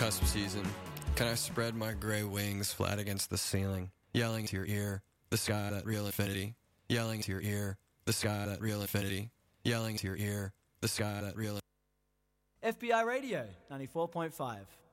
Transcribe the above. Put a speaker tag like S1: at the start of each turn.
S1: Cusp season. Can I spread my gray wings flat against the ceiling, yelling to your ear, the sky that real infinity, yelling to your ear, the sky that real infinity, yelling to your ear, the sky that real.
S2: FBI Radio 94.5.